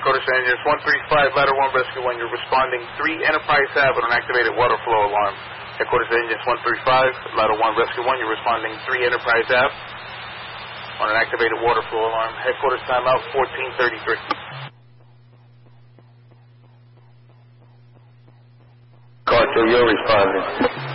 Headquarters to Engines 135, Ladder 1, Rescue 1. You're responding 3 Enterprise Ave on an activated water flow alarm. Headquarters to Engines 135, Ladder 1, Rescue 1. You're responding 3 Enterprise Ave on an activated water flow alarm. Headquarters timeout 1433. Carter, you're responding.